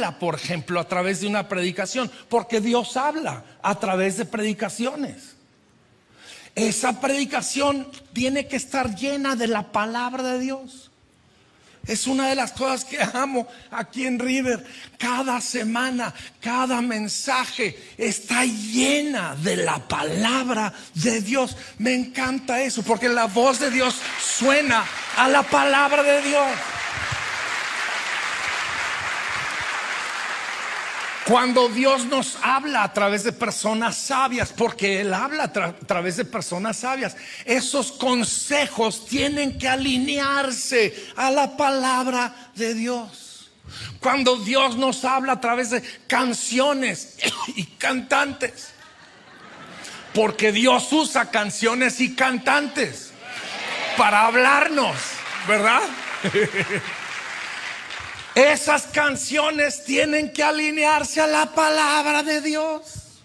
habla, por ejemplo, a través de una predicación? Porque Dios habla a través de predicaciones. Esa predicación tiene que estar llena de la palabra de Dios. Es una de las cosas que amo aquí en River. Cada semana, cada mensaje está llena de la palabra de Dios. Me encanta eso, porque la voz de Dios suena a la palabra de Dios. Cuando Dios nos habla a través de personas sabias, porque Él habla a través de personas sabias, esos consejos tienen que alinearse a la palabra de Dios. Cuando Dios nos habla a través de canciones y cantantes, porque Dios usa canciones y cantantes para hablarnos, ¿verdad? Esas canciones tienen que alinearse a la palabra de Dios.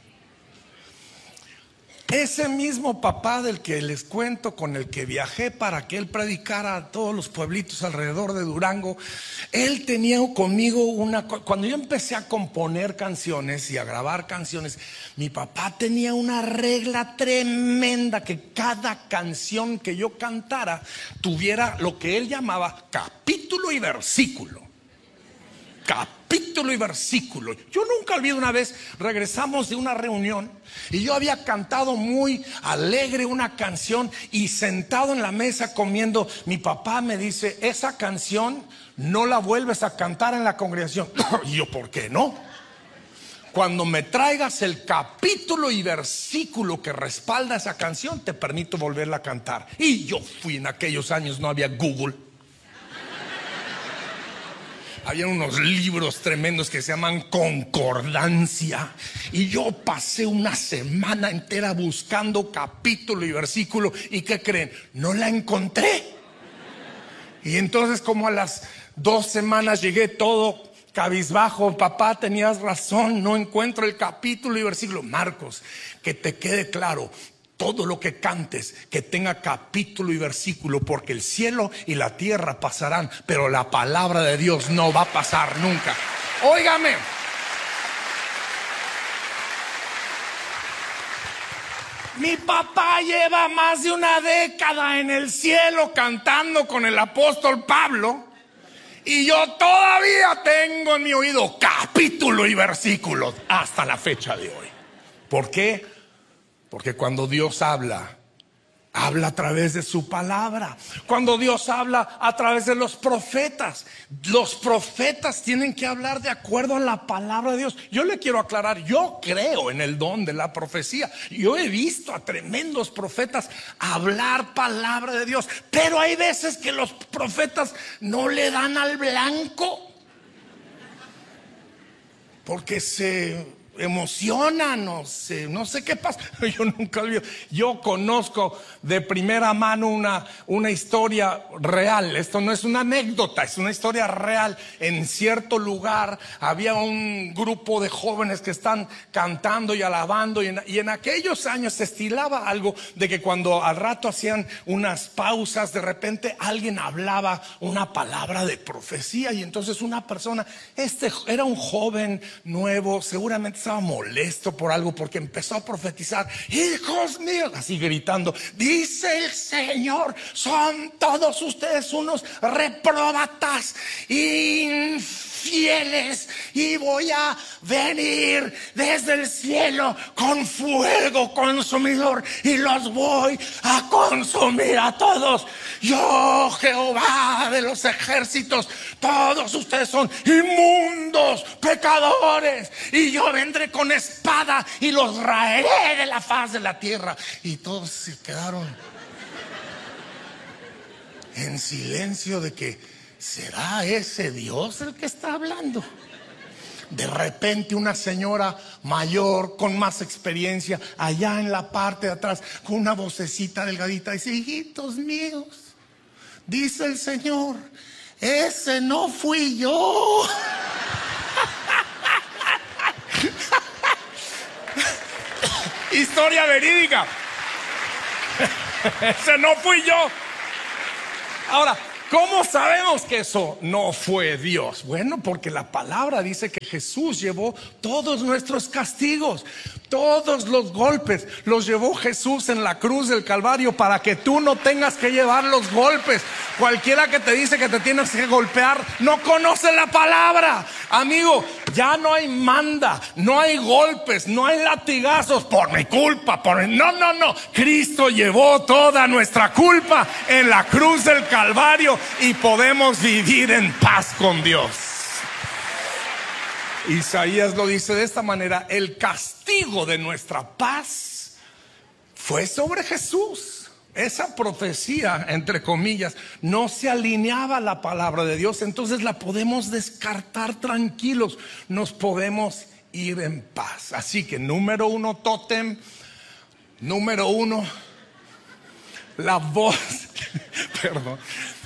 Ese mismo papá del que les cuento, con el que viajé para que él predicara a todos los pueblitos alrededor de Durango, él tenía conmigo cuando yo empecé a componer canciones y a grabar canciones, mi papá tenía una regla tremenda, que cada canción que yo cantara tuviera lo que él llamaba capítulo y versículo. Capítulo y versículo. Yo nunca olvido, una vez regresamos de una reunión y yo había cantado muy alegre una canción, y sentado en la mesa comiendo, mi papá me dice: esa canción no la vuelves a cantar en la congregación. Y yo, ¿por qué no? Cuando me traigas el capítulo y versículo que respalda esa canción, te permito volverla a cantar. Y yo fui, en aquellos años no había Google. Había unos libros tremendos que se llaman concordancia, y yo pasé una semana entera buscando capítulo y versículo, y ¿qué creen? No la encontré. Y entonces, como a las 2 semanas, llegué todo cabizbajo: papá, tenías razón, no encuentro el capítulo y versículo. Marcos, que te quede claro, todo lo que cantes que tenga capítulo y versículo, porque el cielo y la tierra pasarán, pero la palabra de Dios no va a pasar nunca. Óigame, mi papá lleva más de una década en el cielo cantando con el apóstol Pablo, y yo todavía tengo en mi oído capítulo y versículo hasta la fecha de hoy. ¿Por qué? Porque cuando Dios habla a través de su palabra. Cuando Dios habla a través de los profetas tienen que hablar de acuerdo a la palabra de Dios. Yo le quiero aclarar, yo creo en el don de la profecía. Yo he visto a tremendos profetas hablar palabra de Dios, pero hay veces que los profetas no le dan al blanco, porque se emocionan, no sé qué pasa. Yo nunca olvido. Yo conozco de primera mano una historia real. Esto no es una anécdota, es una historia real. En cierto lugar había un grupo de jóvenes que están cantando y alabando, y en aquellos años se estilaba algo de que cuando al rato hacían unas pausas, de repente alguien hablaba una palabra de profecía, y entonces una persona, era un joven nuevo, seguramente estaba molesto por algo, porque empezó a profetizar: hijos míos, así gritando, dice el Señor, son todos ustedes unos repróbatas, infieles, y voy a venir desde el cielo con fuego consumidor y los voy a consumir a todos. Yo, Jehová de los ejércitos, todos ustedes son inmundos, pecadores, y yo vendré con espada y los raeré de la faz de la tierra. Y todos se quedaron en silencio de que, ¿será ese Dios el que está hablando? De repente una señora mayor con más experiencia, allá en la parte de atrás, con una vocecita delgadita, dice: hijitos míos, dice el Señor, ese no fui yo. Historia verídica. Ese no fui yo. Ahora, ¿Cómo sabemos que eso no fue Dios? Bueno, porque la palabra dice que Jesús llevó todos nuestros castigos, todos los golpes, los llevó Jesús en la cruz del Calvario para que tú no tengas que llevar los golpes. Cualquiera que te dice que te tienes que golpear no conoce la palabra. Amigo, ya no hay manda, no hay golpes, no hay latigazos por mi culpa, no. Cristo llevó toda nuestra culpa en la cruz del Calvario y podemos vivir en paz con Dios. Isaías lo dice de esta manera: el castigo de nuestra paz fue sobre Jesús. Esa profecía, entre comillas, no se alineaba a la palabra de Dios, entonces la podemos descartar tranquilos, nos podemos ir en paz. Así que número uno, tótem. Número uno, la voz perdón,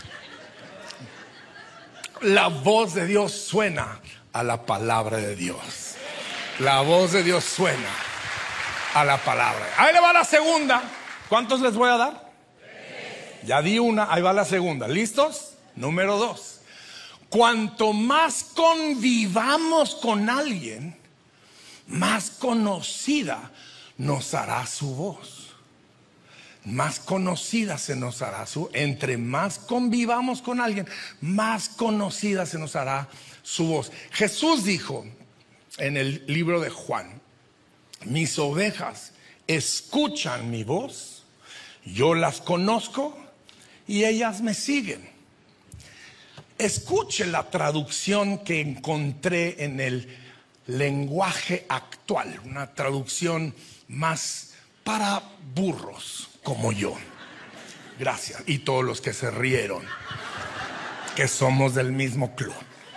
la voz de Dios suena a la palabra de Dios. La voz de Dios suena a la palabra. Ahí le va la segunda. ¿Cuántos les voy a dar? Ya di una, ahí va la segunda. ¿Listos? Número 2. Cuanto más convivamos con alguien, más conocida nos hará su voz. Más conocida se nos hará su. Entre más convivamos con alguien, más conocida se nos hará su voz. Jesús dijo en el libro de Juan: mis ovejas escuchan mi voz, yo las conozco y ellas me siguen. Escuche la traducción que encontré en el lenguaje actual, una traducción más para burros como yo. Gracias. Y todos los que se rieron, que somos del mismo club.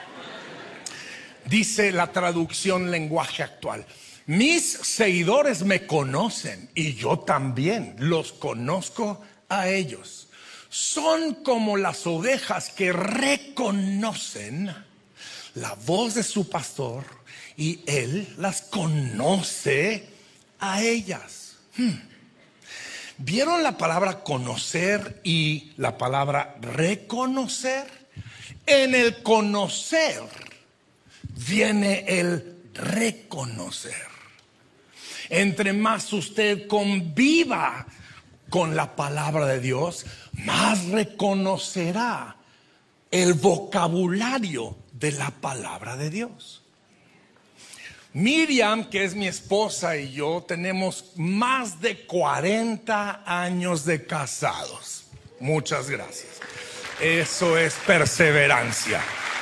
Dice la traducción lenguaje actual: mis seguidores me conocen y yo también los conozco a ellos. Son como las ovejas que reconocen la voz de su pastor y él las conoce a ellas. ¿Vieron la palabra conocer y la palabra reconocer? En el conocer viene el reconocer. Entre más usted conviva con la palabra de Dios, más reconocerá el vocabulario de la palabra de Dios. Miriam, que es mi esposa, y yo tenemos más de 40 años de casados. Muchas gracias. Eso es perseverancia.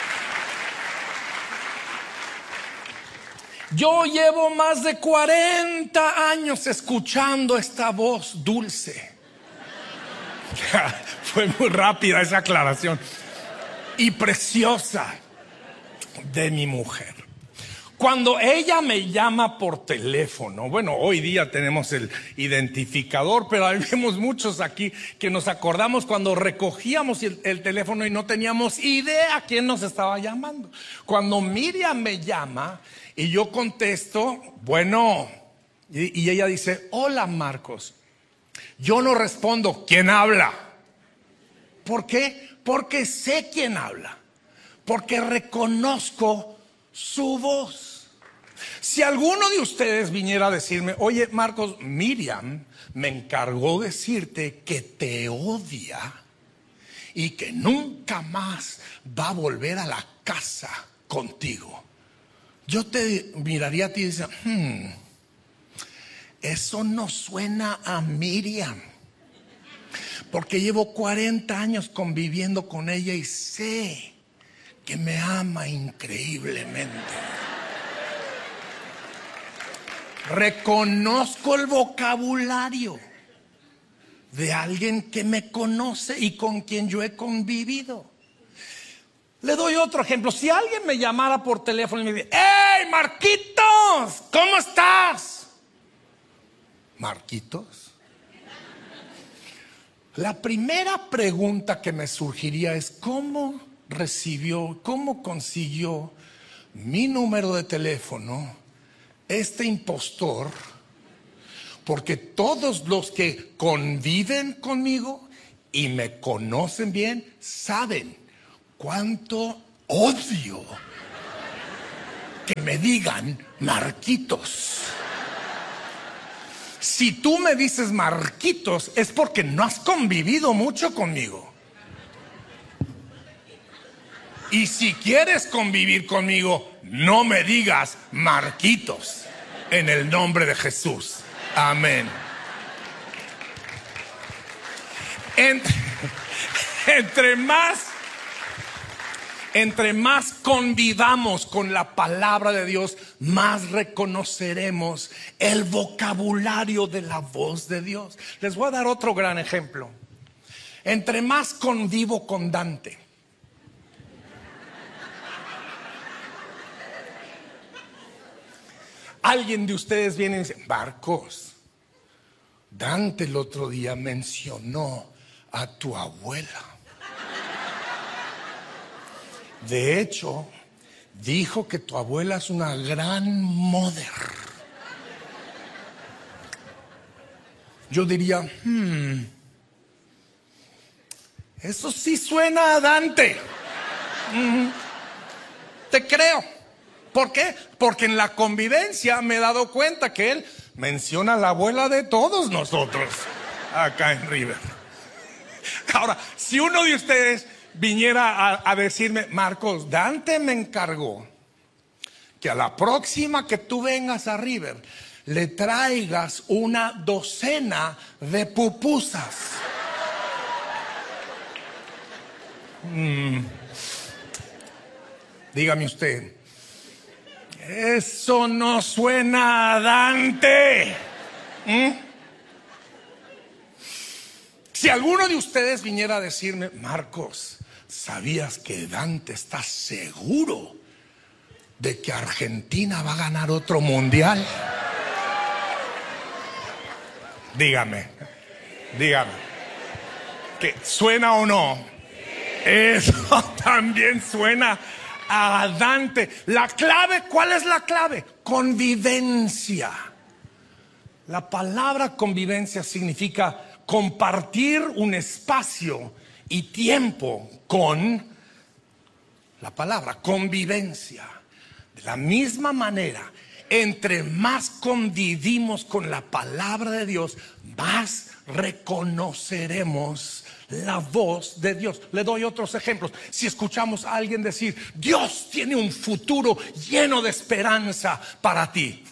Yo llevo más de 40 años escuchando esta voz dulce. Fue muy rápida esa aclaración. Y preciosa de mi mujer. Cuando ella me llama por teléfono, bueno, hoy día tenemos el identificador, pero habemos muchos aquí que nos acordamos cuando recogíamos el teléfono y no teníamos idea quién nos estaba llamando. Cuando Miriam me llama y yo contesto, bueno, y ella dice: hola, Marcos. Yo no respondo: ¿quién habla? ¿Por qué? Porque sé quién habla, porque reconozco su voz. Si alguno de ustedes viniera a decirme: oye, Marcos, Miriam me encargó decirte que te odia y que nunca más va a volver a la casa contigo, yo te miraría a ti y diría: eso no suena a Miriam, porque llevo 40 años conviviendo con ella y sé que me ama increíblemente. Reconozco el vocabulario de alguien que me conoce y con quien yo he convivido. Le doy otro ejemplo. Si alguien me llamara por teléfono y me dice: ¡hey, Marquitos! ¿Cómo estás? ¿Marquitos? La primera pregunta que me surgiría es: ¿cómo consiguió mi número de teléfono este impostor? Porque todos los que conviven conmigo y me conocen bien, saben cuánto odio que me digan Marquitos. Si tú me dices Marquitos, es porque no has convivido mucho conmigo. Y si quieres convivir conmigo, no me digas Marquitos. En el nombre de Jesús. Amén. Entre más convivamos con la palabra de Dios, más reconoceremos el vocabulario de la voz de Dios. Les voy a dar otro gran ejemplo. Entre más convivo con Dante, alguien de ustedes viene y dice: Marcos, Dante el otro día mencionó a tu abuela. De hecho, dijo que tu abuela es una gran mother. Yo diría, eso sí suena a Dante. Te creo. ¿Por qué? Porque en la convivencia me he dado cuenta que él menciona a la abuela de todos nosotros acá en River. Ahora, si uno de ustedes viniera a decirme: Marcos, Dante me encargó que a la próxima que tú vengas a River le traigas una docena de pupusas. Dígame usted, eso no suena a Dante. Si alguno de ustedes viniera a decirme: Marcos, ¿sabías que Dante está seguro de que Argentina va a ganar otro mundial? Dígame, ¿que suena o no? Eso también suena a Dante. La clave, ¿cuál es la clave? Convivencia. La palabra convivencia significa compartir un espacio y tiempo con la palabra, convivencia. De la misma manera, entre más convivimos con la palabra de Dios, más reconoceremos la voz de Dios. Le doy otros ejemplos. Si escuchamos a alguien decir: Dios tiene un futuro lleno de esperanza para ti,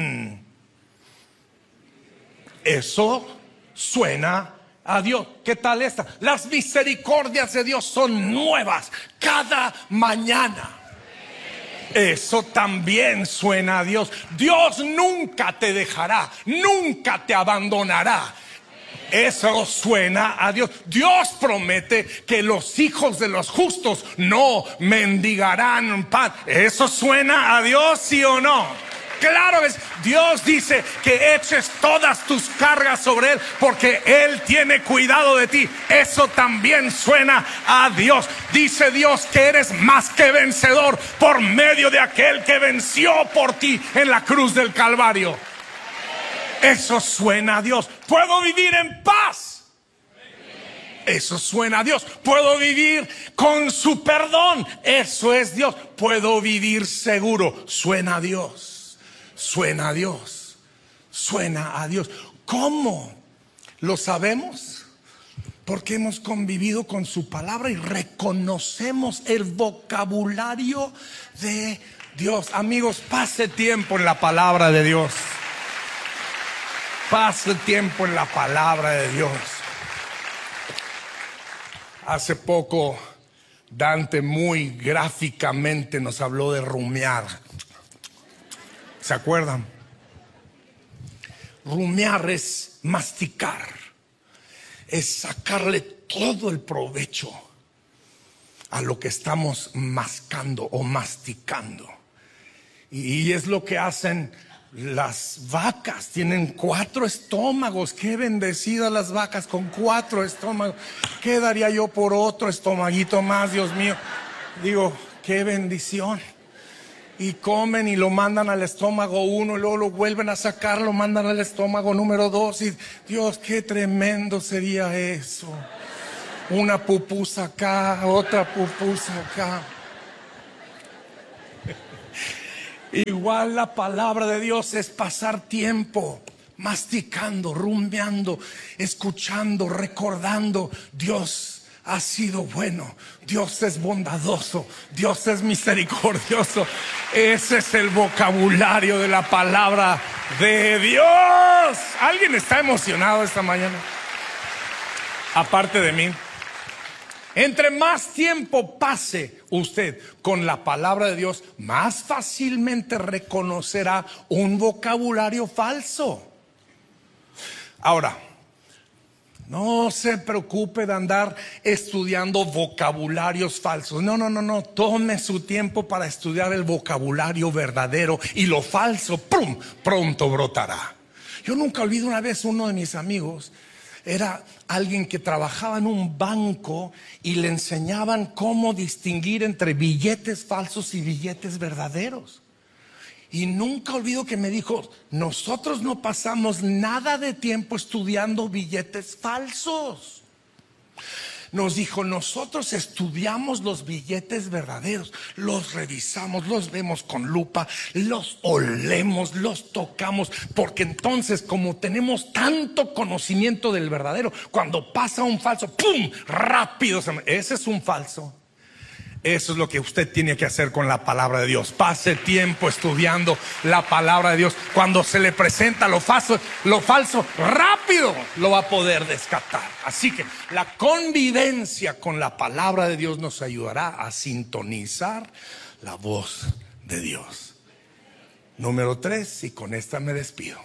eso suena a Dios. ¿Qué tal esta? Las misericordias de Dios son nuevas cada mañana. Eso también suena a Dios. Dios nunca te dejará, nunca te abandonará. Eso suena a Dios. Dios promete que los hijos de los justos no mendigarán pan. ¿Eso suena a Dios, sí o no? Claro que Dios dice que eches todas tus cargas sobre Él, porque Él tiene cuidado de ti. Eso también suena a Dios. Dice Dios que eres más que vencedor por medio de aquel que venció por ti en la cruz del Calvario. Eso suena a Dios. Puedo vivir en paz. Eso suena a Dios. Puedo vivir con su perdón. Eso es Dios. Puedo vivir seguro. Suena a Dios. Suena a Dios. Suena a Dios. ¿Cómo lo sabemos? Porque hemos convivido con su palabra y reconocemos el vocabulario de Dios. Amigos, pase tiempo en la palabra de Dios. Pase tiempo en la palabra de Dios. Hace poco Dante muy gráficamente nos habló de rumiar. ¿Se acuerdan? Rumiar es masticar, es sacarle todo el provecho a lo que estamos mascando o masticando. Y es lo que hacen las vacas. Tienen 4 estómagos. Qué bendecidas las vacas con 4 estómagos. ¿Qué daría yo por otro estomaguito más, Dios mío? Digo, qué bendición. Y comen y lo mandan al estómago 1, y luego lo vuelven a sacar, lo mandan al estómago número 2. Y Dios, qué tremendo sería eso. Una pupusa acá, otra pupusa acá. Igual la palabra de Dios es pasar tiempo masticando, rumiando, escuchando, recordando. Dios ha sido bueno, Dios es bondadoso, Dios es misericordioso. Ese es el vocabulario de la palabra de Dios. ¿Alguien está emocionado esta mañana? Aparte de mí. Entre más tiempo pase usted con la palabra de Dios, más fácilmente reconocerá un vocabulario falso. Ahora, no se preocupe de andar estudiando vocabularios falsos. No. Tome su tiempo para estudiar el vocabulario verdadero, y lo falso, ¡prum!, pronto brotará. Yo nunca olvido una vez, uno de mis amigos era alguien que trabajaba en un banco y le enseñaban cómo distinguir entre billetes falsos y billetes verdaderos. Y nunca olvido que me dijo: nosotros no pasamos nada de tiempo estudiando billetes falsos. Nos dijo: nosotros estudiamos los billetes verdaderos, los revisamos, los vemos con lupa, los olemos, los tocamos, porque entonces, como tenemos tanto conocimiento del verdadero, cuando pasa un falso, ¡pum!, rápido. Ese es un falso. Eso es lo que usted tiene que hacer con la palabra de Dios. Pase tiempo estudiando la palabra de Dios. Cuando se le presenta lo falso, rápido lo va a poder descartar. Así que la convivencia con la palabra de Dios nos ayudará a sintonizar la voz de Dios. Número 3, y con esta me despido.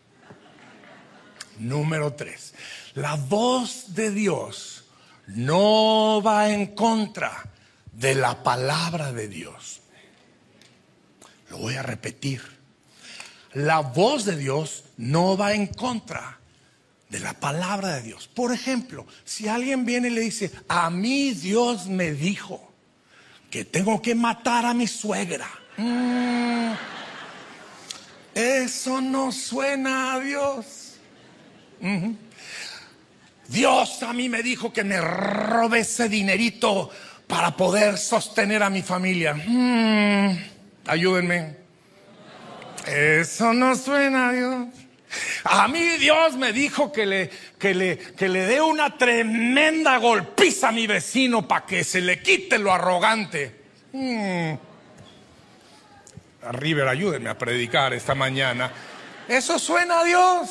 Número 3, la voz de Dios no va en contra de la palabra de Dios. Lo voy a repetir. La voz de Dios no va en contra de la palabra de Dios. Por ejemplo, si alguien viene y le dice: a mí Dios me dijo que tengo que matar a mi suegra. Eso no suena a Dios. Dios a mí me dijo que me robe ese dinerito para poder sostener a mi familia. Ayúdenme. Eso no suena a Dios. A mí Dios me dijo que le dé una tremenda golpiza a mi vecino para que se le quite lo arrogante. River, ayúdenme a predicar esta mañana. ¿Eso suena a Dios?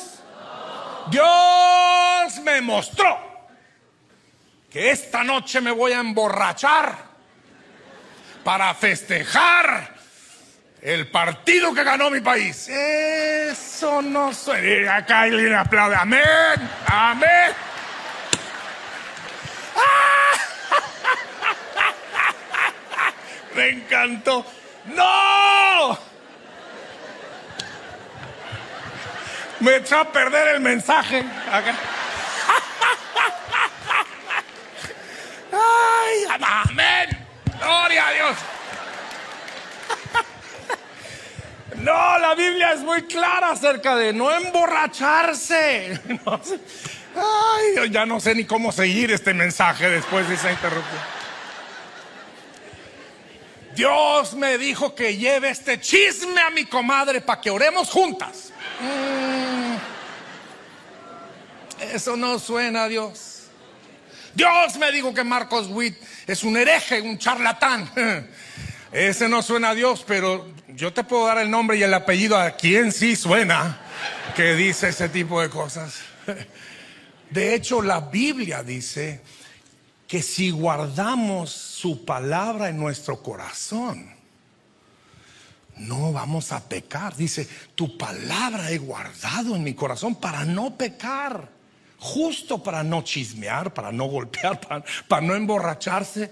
Dios me mostró que esta noche me voy a emborrachar para festejar el partido que ganó mi país. Eso no suena. Acá alguien aplaude. Amén, amén. Me encantó. ¡No! Me echó a perder el mensaje. Acá. ¡Ay, amén! ¡Gloria a Dios! No, la Biblia es muy clara acerca de no emborracharse. Ay, ya no sé ni cómo seguir este mensaje después de esa interrupción. Dios me dijo que lleve este chisme a mi comadre para que oremos juntas. Eso no suena a Dios. Dios me dijo que Marcos Witt es un hereje, un charlatán. Ese no suena a Dios, pero yo te puedo dar el nombre y el apellido a quien sí suena que dice ese tipo de cosas. De hecho, la Biblia dice que si guardamos su palabra en nuestro corazón, no vamos a pecar. Dice: tu palabra he guardado en mi corazón para no pecar. Justo para no chismear, para no golpear, para no emborracharse,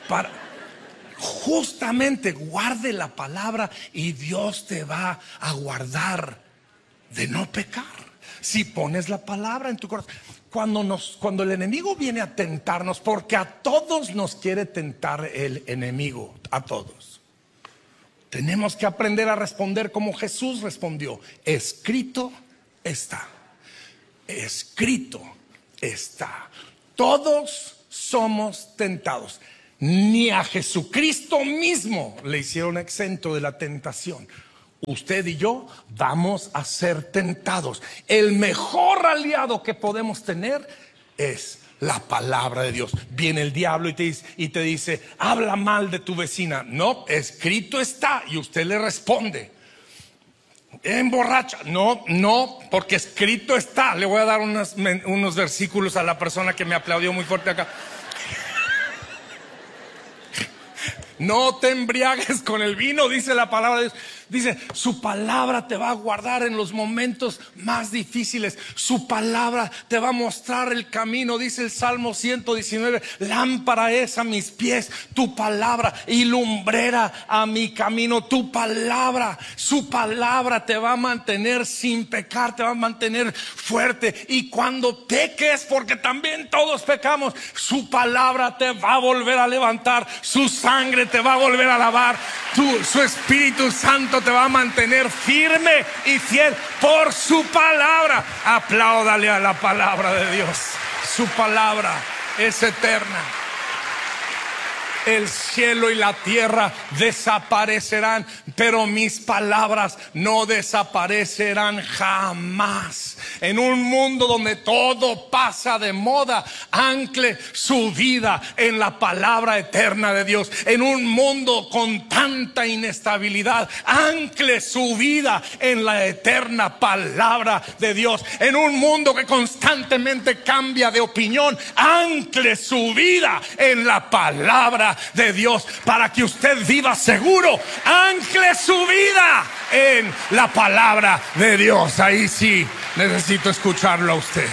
justamente guarde la palabra y Dios te va a guardar de no pecar. Si pones la palabra en tu corazón. Cuando el enemigo viene a tentarnos, porque a todos nos quiere tentar el enemigo, a todos, tenemos que aprender a responder como Jesús respondió: escrito está. Escrito está. Todos somos tentados. Ni a Jesucristo mismo le hicieron exento de la tentación. Usted y yo vamos a ser tentados. El mejor aliado que podemos tener es la palabra de Dios. Viene el diablo y te dice, habla mal de tu vecina. No, escrito está. Y usted le responde, emborracha. No, porque escrito está. Le voy a dar unos versículos a la persona que me aplaudió muy fuerte acá. No te embriagues con el vino, dice la palabra de Dios. Dice, su palabra te va a guardar en los momentos más difíciles. Su palabra te va a mostrar el camino. Dice el Salmo 119, lámpara es a mis pies tu palabra y lumbrera a mi camino. Tu palabra, su palabra te va a mantener sin pecar, te va a mantener fuerte. Y cuando peques, porque también todos pecamos, su palabra te va a volver a levantar. Su sangre te va a volver a lavar. Su Espíritu Santo te va a mantener firme y fiel por su palabra. Apláudale a la palabra de Dios. Su palabra es eterna. El cielo y la tierra desaparecerán, pero mis palabras no desaparecerán jamás. En un mundo donde todo pasa de moda, ancle su vida en la palabra eterna de Dios. En un mundo con tanta inestabilidad, ancle su vida en la eterna palabra de Dios. En un mundo que constantemente cambia de opinión, ancle su vida en la palabra de Dios, para que usted viva seguro. Ancle su vida en la palabra de Dios. Ahí sí necesito escucharlo a usted.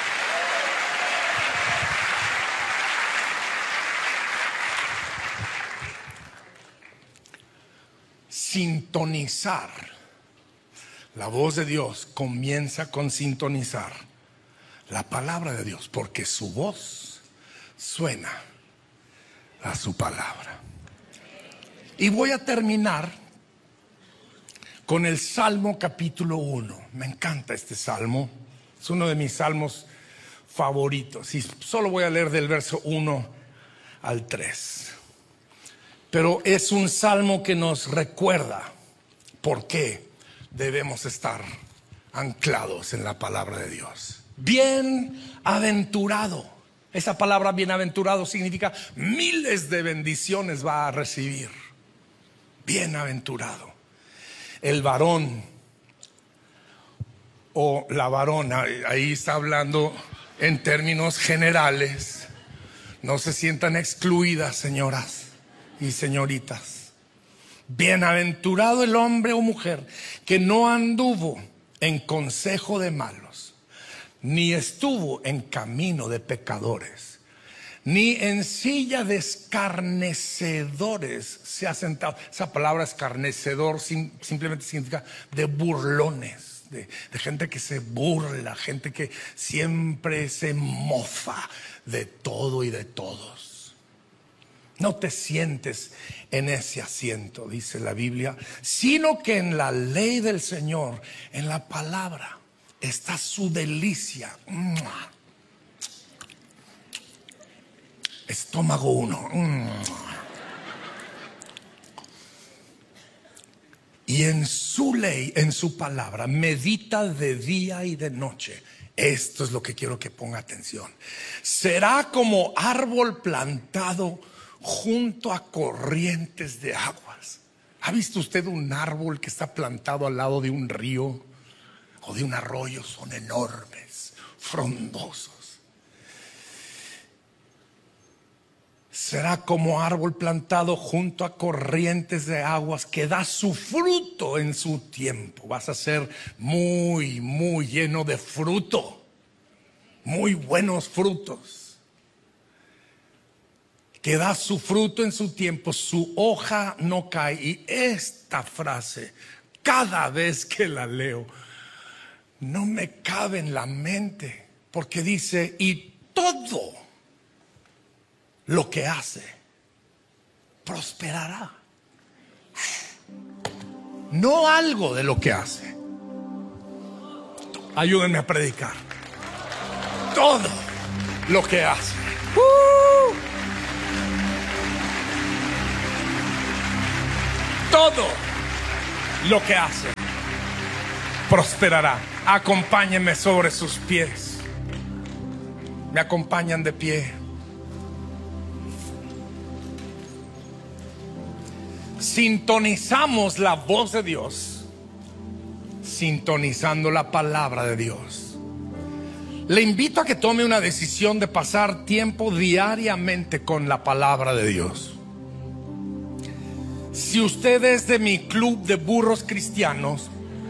Sintonizar. La voz de Dios comienza con sintonizar la palabra de Dios, porque su voz suena a su palabra. Y voy a terminar con el Salmo capítulo 1. Me encanta este salmo. Es uno de mis salmos favoritos. Y solo voy a leer del verso 1 al 3. Pero es un salmo que nos recuerda por qué debemos estar anclados en la palabra de Dios. Bienaventurado. Esa palabra bienaventurado significa miles de bendiciones va a recibir. Bienaventurado. El varón o la varona, ahí está hablando en términos generales. No se sientan excluidas, señoras y señoritas. Bienaventurado el hombre o mujer que no anduvo en consejo de malos, ni estuvo en camino de pecadores, ni en silla de escarnecedores se ha sentado. Esa palabra escarnecedor simplemente significa de burlones, de gente que se burla, gente que siempre se mofa de todo y de todos. No te sientes en ese asiento, dice la Biblia, sino que en la ley del Señor, en la palabra, está su delicia. Estómago 1. Y en su ley, en su palabra, medita de día y de noche. Esto es lo que quiero que ponga atención. Será como árbol plantado junto a corrientes de aguas. ¿Ha visto usted un árbol que está plantado al lado de un río o de un arroyo? Son enormes, frondosos. Será como árbol plantado junto a corrientes de aguas que da su fruto en su tiempo. Vas a ser muy, muy lleno de fruto. Muy buenos frutos. Que da su fruto en su tiempo, su hoja no cae. Y esta frase, cada vez que la leo, no me cabe en la mente, porque dice, y todo lo que hace prosperará. No algo de lo que hace. Ayúdenme a predicar. Todo lo que hace. todo lo que hace prosperará. Acompáñenme sobre sus pies. Me acompañan de pie. Sintonizamos la voz de Dios, sintonizando la palabra de Dios. Le invito a que tome una decisión de pasar tiempo diariamente con la palabra de Dios. Si usted es de mi club de burros cristianos,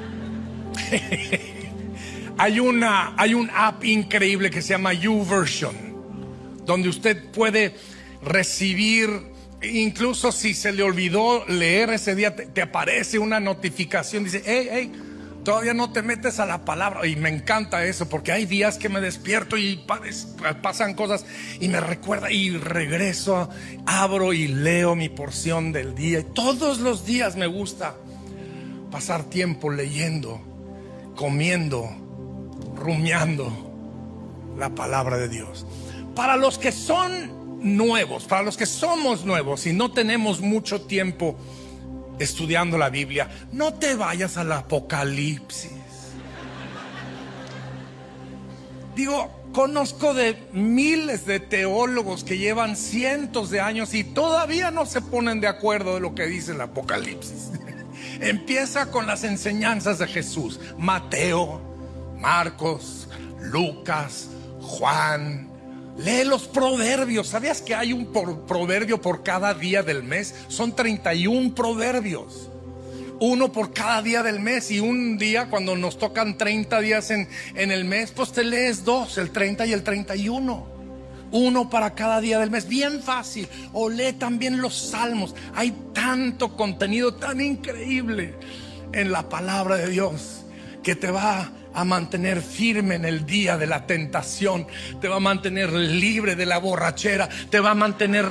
hay un app increíble que se llama YouVersion, donde usted puede recibir, incluso si se le olvidó leer ese día, te aparece una notificación, dice, hey, todavía no te metes a la palabra. Y me encanta eso, porque hay días que me despierto y pasan cosas y me recuerda, y regreso, abro y leo mi porción del día. Y todos los días me gusta pasar tiempo leyendo, comiendo, rumiando la palabra de Dios. Para los que son nuevos, para los que somos nuevos y no tenemos mucho tiempo estudiando la Biblia, no te vayas al Apocalipsis. Digo, conozco de miles de teólogos que llevan cientos de años y todavía no se ponen de acuerdo de lo que dice el Apocalipsis. Empieza con las enseñanzas de Jesús: Mateo, Marcos, Lucas, Juan. Lee los proverbios. ¿Sabías que hay un proverbio por cada día del mes? Son 31 proverbios, uno por cada día del mes. Y un día, cuando nos tocan 30 días en el mes, pues te lees dos, el 30 y el 31, uno para cada día del mes. Bien fácil. O lee también los salmos. Hay tanto contenido tan increíble en la palabra de Dios que te va a mantener firme en el día de la tentación, te va a mantener libre de la borrachera, te va a mantener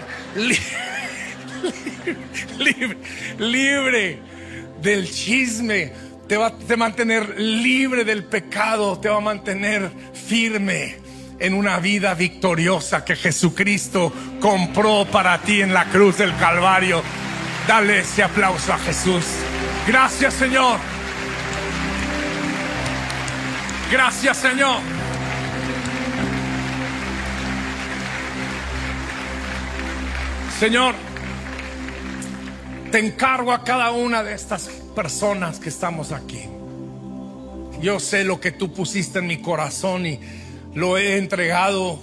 libre del chisme, te va a mantener libre del pecado, te va a mantener firme en una vida victoriosa que Jesucristo compró para ti en la cruz del Calvario. Dale ese aplauso a Jesús. Gracias, Señor. Gracias, Señor. Señor, te encargo a cada una de estas personas que estamos aquí. Yo sé lo que tú pusiste en mi corazón y lo he entregado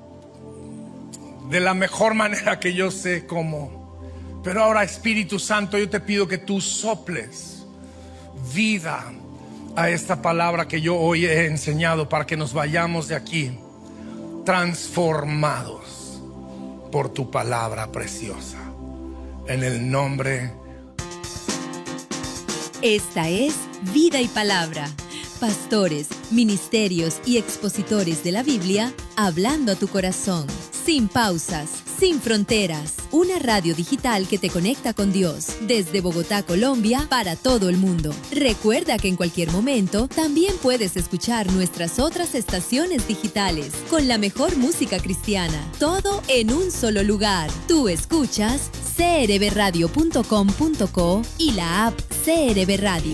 de la mejor manera que yo sé cómo. Pero ahora, Espíritu Santo, yo te pido que tú soples vida a esta palabra que yo hoy he enseñado, para que nos vayamos de aquí transformados por tu palabra preciosa, en el nombre. Esta es Vida y Palabra. Pastores, ministerios y expositores de la Biblia hablando a tu corazón, sin pausas, sin fronteras. Una radio digital que te conecta con Dios, desde Bogotá, Colombia, para todo el mundo. Recuerda que en cualquier momento también puedes escuchar nuestras otras estaciones digitales con la mejor música cristiana, todo en un solo lugar. Tú escuchas crbradio.com.co y la app CRB Radio.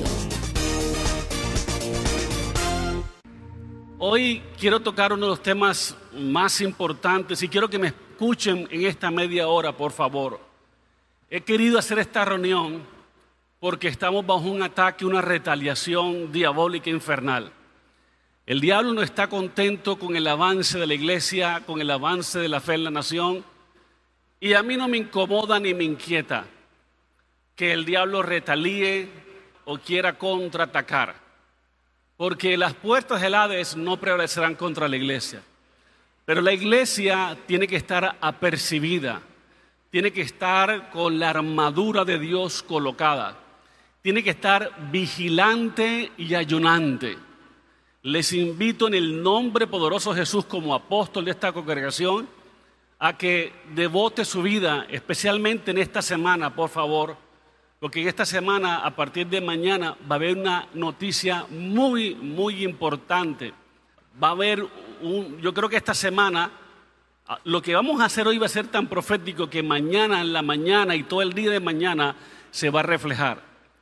Hoy quiero tocar uno de los temas más importantes y quiero que me escuchen en esta media hora, por favor. He querido hacer esta reunión porque estamos bajo un ataque, una retaliación diabólica infernal. El diablo no está contento con el avance de la iglesia, con el avance de la fe en la nación, y a mí no me incomoda ni me inquieta que el diablo retalíe o quiera contraatacar, porque las puertas del Hades no prevalecerán contra la iglesia. Pero la iglesia tiene que estar apercibida, tiene que estar con la armadura de Dios colocada, tiene que estar vigilante y ayunante. Les invito en el nombre poderoso de Jesús, como apóstol de esta congregación, a que devote su vida, especialmente en esta semana, por favor, porque en esta semana, a partir de mañana, va a haber una noticia muy, muy importante. Va a haber yo creo que esta semana, lo que vamos a hacer hoy va a ser tan profético que mañana en la mañana y todo el día de mañana se va a reflejar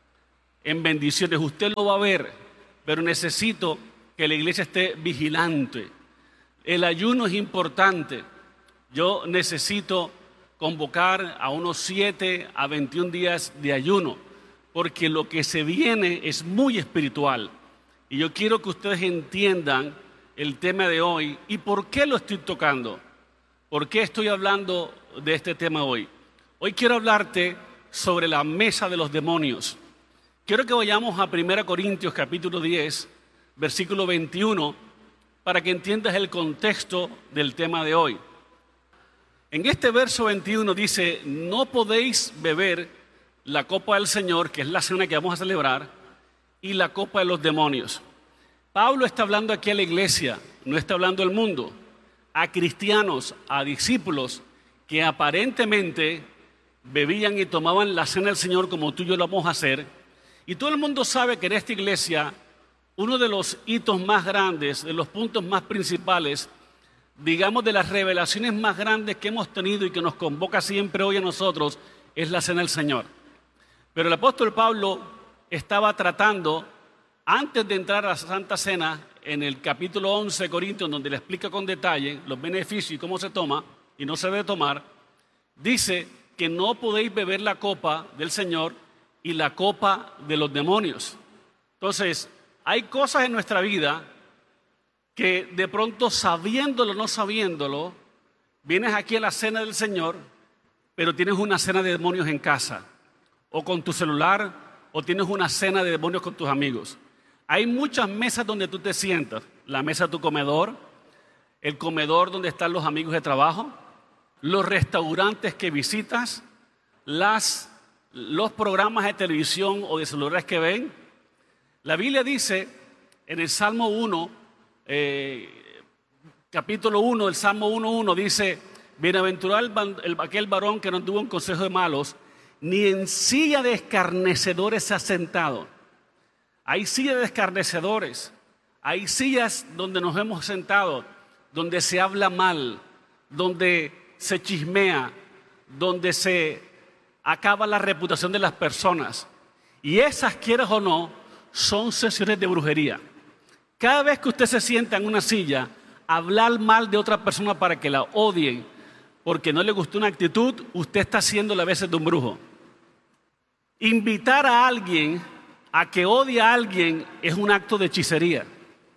en bendiciones. Usted lo va a ver, pero necesito que la iglesia esté vigilante. El ayuno es importante. Yo necesito convocar a unos 7 a 21 días de ayuno, porque lo que se viene es muy espiritual. Y yo quiero que ustedes entiendan el tema de hoy y por qué lo estoy tocando. ¿Por qué estoy hablando de este tema hoy? Hoy quiero hablarte sobre la mesa de los demonios. Quiero que vayamos a 1 Corintios capítulo 10, versículo 21, para que entiendas el contexto del tema de hoy. En este verso 21 dice: no podéis beber la copa del Señor, que es la cena que vamos a celebrar, y la copa de los demonios. Pablo está hablando aquí a la iglesia, no está hablando al mundo, a cristianos, a discípulos que aparentemente bebían y tomaban la cena del Señor como tú y yo lo vamos a hacer. Y todo el mundo sabe que en esta iglesia uno de los hitos más grandes, de los puntos más principales, digamos de las revelaciones más grandes que hemos tenido y que nos convoca siempre hoy a nosotros, es la cena del Señor. Pero el apóstol Pablo estaba tratando, antes de entrar a la Santa Cena, en el capítulo 11 de Corintios, donde le explica con detalle los beneficios y cómo se toma y no se debe tomar, dice que no podéis beber la copa del Señor y la copa de los demonios. Entonces, hay cosas en nuestra vida que de pronto, sabiéndolo o no sabiéndolo, vienes aquí a la cena del Señor, pero tienes una cena de demonios en casa, o con tu celular, o tienes una cena de demonios con tus amigos. Hay muchas mesas donde tú te sientas: la mesa de tu comedor, el comedor donde están los amigos de trabajo, los restaurantes que visitas, los programas de televisión o de celulares que ven. La Biblia dice en el Salmo 1, capítulo 1 del Salmo 1:1, dice: bienaventurado aquel varón que no tuvo un consejo de malos, ni en silla de escarnecedores se ha sentado. Hay sillas de escarnecedores, hay sillas donde nos hemos sentado, donde se habla mal, donde se chismea, donde se acaba la reputación de las personas. Y esas, quieras o no, son sesiones de brujería. Cada vez que usted se sienta en una silla, hablar mal de otra persona para que la odien porque no le gustó una actitud, usted está haciendo a veces de un brujo. Invitar a alguien a que odie a alguien es un acto de hechicería,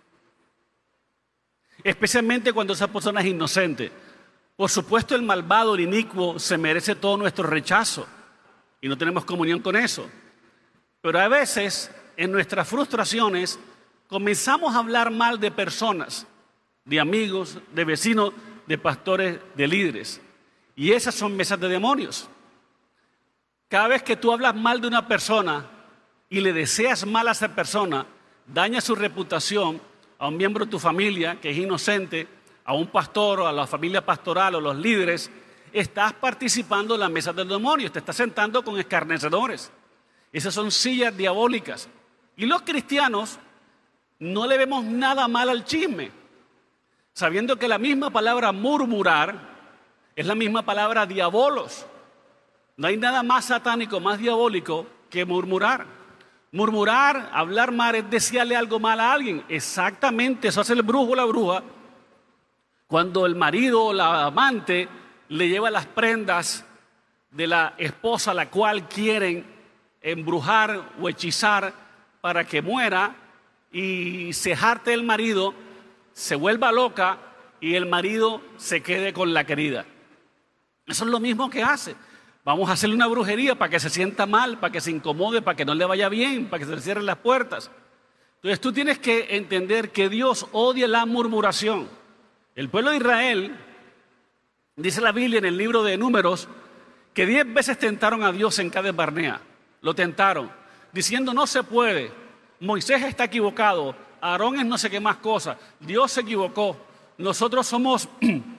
especialmente cuando esa persona es inocente. Por supuesto, el malvado, el inicuo, se merece todo nuestro rechazo y no tenemos comunión con eso. Pero a veces, en nuestras frustraciones, comenzamos a hablar mal de personas, de amigos, de vecinos, de pastores, de líderes. Y esas son mesas de demonios. Cada vez que tú hablas mal de una persona y le deseas mal a esa persona, daña su reputación a un miembro de tu familia que es inocente, a un pastor o a la familia pastoral o los líderes, estás participando en la mesa del demonio, te estás sentando con escarnecedores. Esas son sillas diabólicas. Y los cristianos no le vemos nada mal al chisme, sabiendo que la misma palabra murmurar es la misma palabra diabolos. No hay nada más satánico, más diabólico que murmurar. Murmurar, hablar mal, es desearle algo mal a alguien. Exactamente, eso hace el brujo o la bruja cuando el marido o la amante le lleva las prendas de la esposa a la cual quieren embrujar o hechizar para que muera, y se jarte el marido, se vuelva loca y el marido se quede con la querida. Eso es lo mismo que hace. Vamos a hacerle una brujería para que se sienta mal, para que se incomode, para que no le vaya bien, para que se le cierren las puertas. Entonces tú tienes que entender que Dios odia la murmuración. El pueblo de Israel, dice la Biblia en el libro de Números, que 10 veces tentaron a Dios en Cades Barnea. Lo tentaron, diciendo: no se puede, Moisés está equivocado, Aarón es no sé qué más cosas, Dios se equivocó, nosotros somos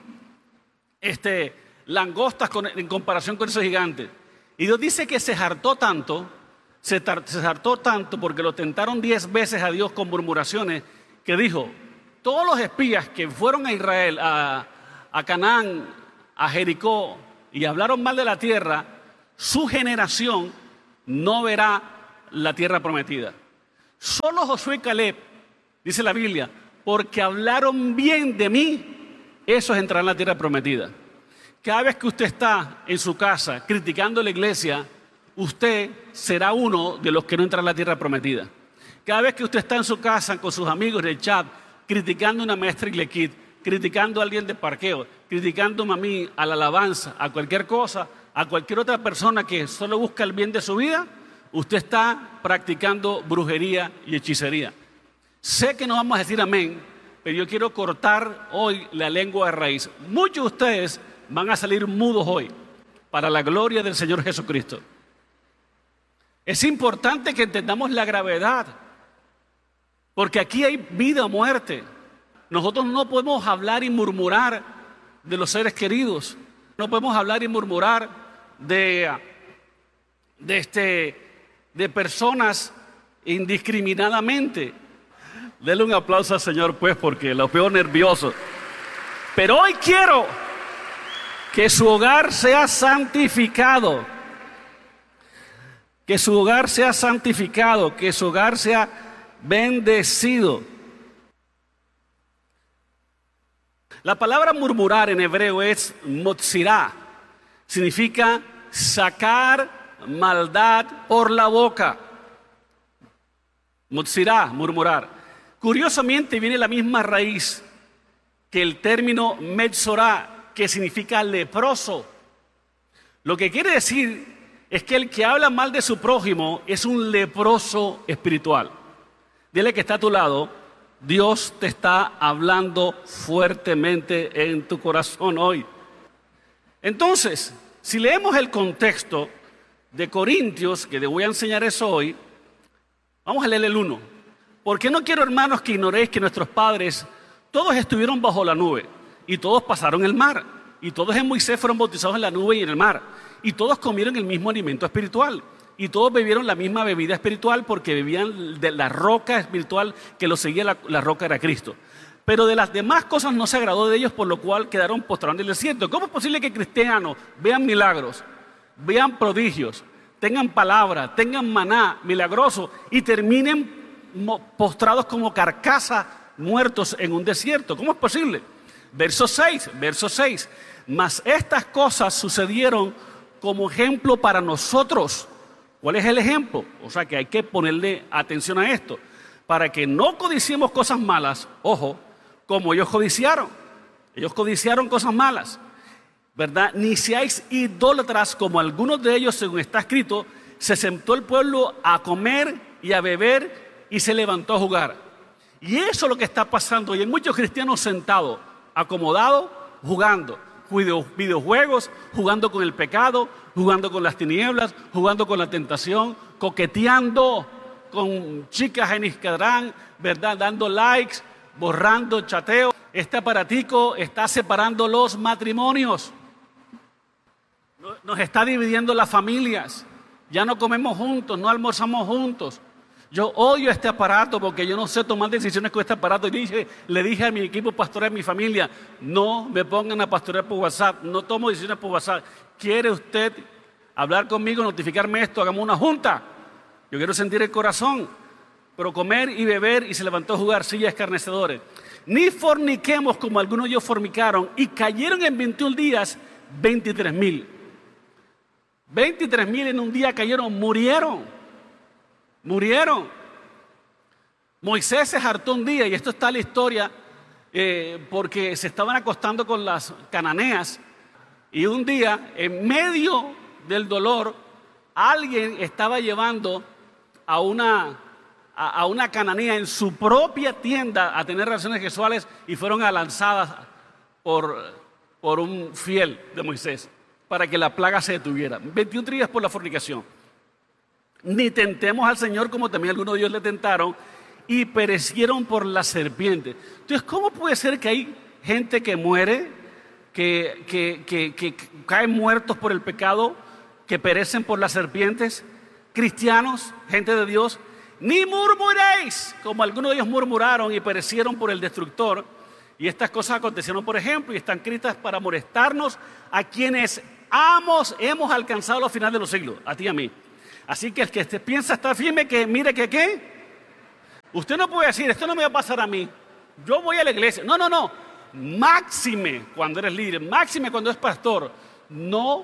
langostas en comparación con esos gigantes. Y Dios dice que se hartó tanto, porque lo tentaron 10 veces a Dios con murmuraciones, que dijo: todos los espías que fueron a Israel, a Canaán, a Jericó, y hablaron mal de la tierra, su generación no verá la tierra prometida. Solo Josué y Caleb, dice la Biblia, porque hablaron bien de mí, esos entrarán en la tierra prometida. Cada vez que usted está en su casa criticando la iglesia, usted será uno de los que no entrará en la tierra prometida. Cada vez que usted está en su casa con sus amigos en el chat, criticando a una maestra Iglekit, criticando a alguien de parqueo, criticándome a mí, a la alabanza, a cualquier cosa, a cualquier otra persona que solo busca el bien de su vida, usted está practicando brujería y hechicería. Sé que no vamos a decir amén, pero yo quiero cortar hoy la lengua de raíz. Muchos de ustedes van a salir mudos hoy para la gloria del Señor Jesucristo. Es importante que entendamos la gravedad, porque aquí hay vida o muerte. Nosotros no podemos hablar y murmurar de los seres queridos. No podemos hablar y murmurar de personas indiscriminadamente. Denle un aplauso al Señor, pues, porque lo veo nervioso. Pero hoy quiero que su hogar sea santificado. Que su hogar sea santificado, que su hogar sea bendecido. La palabra murmurar en hebreo es motzirá. Significa sacar maldad por la boca. Motzirá, murmurar. Curiosamente viene la misma raíz que el término metzorá, que significa leproso. Lo que quiere decir es que el que habla mal de su prójimo es un leproso espiritual. Dile que está a tu lado, Dios te está hablando fuertemente en tu corazón hoy. Entonces, si leemos el contexto de Corintios, que te voy a enseñar eso hoy, vamos a leer el 1. Porque no quiero, hermanos, que ignoréis que nuestros padres todos estuvieron bajo la nube y todos pasaron el mar y todos en Moisés fueron bautizados en la nube y en el mar y todos comieron el mismo alimento espiritual y todos bebieron la misma bebida espiritual porque bebían de la roca espiritual que los seguía. La roca era Cristo. Pero de las demás cosas no se agradó de ellos, por lo cual quedaron postrados en el desierto. ¿Cómo es posible que cristianos vean milagros, vean prodigios, tengan palabra, tengan maná milagroso y terminen postrados como carcasas, muertos en un desierto? ¿Cómo es posible? Verso 6. Mas estas cosas sucedieron como ejemplo para nosotros. ¿Cuál es el ejemplo? O sea que hay que ponerle atención a esto. Para que no codiciemos cosas malas, ojo, como ellos codiciaron. Ellos codiciaron cosas malas, ¿verdad? Ni seáis idólatras como algunos de ellos, según está escrito, se sentó el pueblo a comer y a beber y se levantó a jugar. Y eso es lo que está pasando. Y hay muchos cristianos sentados, acomodados, jugando videojuegos, jugando con el pecado, jugando con las tinieblas, jugando con la tentación, coqueteando con chicas en Instagram, ¿verdad? Dando likes, borrando chateo. Este aparatico está separando los matrimonios. Nos está dividiendo las familias. Ya no comemos juntos, no almorzamos juntos. Yo odio este aparato porque yo no sé tomar decisiones con este aparato. Y le dije a mi equipo pastoral, a mi familia, no me pongan a pastorear por WhatsApp, no tomo decisiones por WhatsApp. ¿Quiere usted hablar conmigo, notificarme esto? Hagamos una junta. Yo quiero sentir el corazón. Pero comer y beber y se levantó a jugar, sillas escarnecedores. Ni forniquemos como algunos de ellos fornicaron y cayeron en 21 días 23,000. 23,000 en un día cayeron, murieron. Moisés se hartó un día, y esto está en la historia, porque se estaban acostando con las cananeas, y un día, en medio del dolor, alguien estaba llevando a una cananea en su propia tienda a tener relaciones sexuales, y fueron lanzadas por un fiel de Moisés, para que la plaga se detuviera. 21 días por la fornicación. Ni tentemos al Señor como también algunos de ellos le tentaron y perecieron por la serpiente. Entonces, ¿cómo puede ser que hay gente que muere, que caen muertos por el pecado, que perecen por las serpientes? Cristianos, gente de Dios, ni murmuréis, como algunos de ellos murmuraron y perecieron por el destructor. Y estas cosas acontecieron, por ejemplo, y están escritas para molestarnos a quienes hemos alcanzado los finales de los siglos, a ti y a mí. Así que el que piensa estar firme, que mire que qué. Usted no puede decir, esto no me va a pasar a mí. Yo voy a la iglesia. No, no, no. Máxime cuando eres líder, máxime cuando eres pastor. No